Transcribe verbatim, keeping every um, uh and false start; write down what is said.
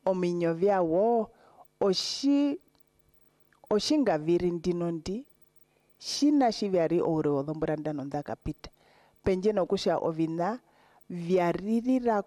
ominyo vyawo oshi oshinga viri ndinondi shina shivyari oure wothombura ndano ndakapita pendje nokusha ovina vyaririra